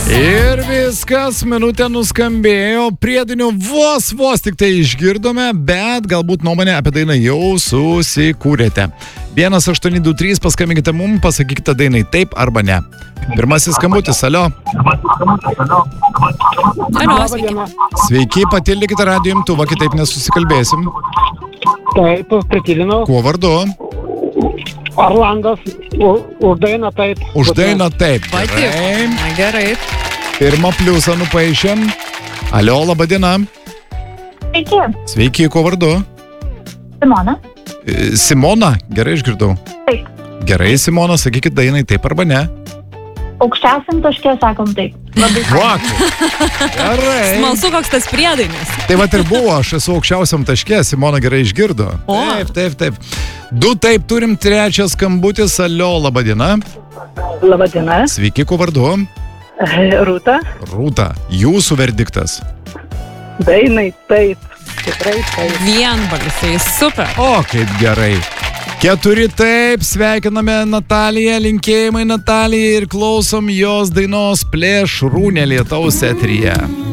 Ir viskas, minutė nuskambėjo, priedinių vos tik tai išgirdome, bet galbūt nuomonę apie dainą jau susikūrėte. 1823 paskambinkite mum, pasakykite dainai taip arba ne. Pirmasis skambutis, alio. Sveiki, patildykite radijo imtuvą, kitaip nesusikalbėsim. Taip, pritilinau. Kuo vardu? Orlandas, už dainą taip. Už dainą taip. Gerai. Pirmą pliusą nupaišėm. Alio, laba diena. Sveiki, Sveiki, kuo vardu? Simona. Simona, gerai išgirdau. Taip. Gerai, Simona, sakykit dainai taip arba ne. Aukščiausiam taške sakom taip. Labai Gerai. Smalsu, koks tas priedainis. Tai vat ir buvo, aš esu aukščiausiam taške, Simona gerai išgirdo. O. Taip. 2 taip turim, 3 skambutis, alio, laba diena. Labadiena, Sveiki, kuo vardu? Rūta. Rūta, jūsų verdiktas. Dainai taip, tikrai taip. Vienbalsiai, super. O, kaip gerai. 4 taip, sveikiname Nataliją, linkėjimai Natalijai ir klausom jos dainos Plėšrūnė Lietaus eteryje.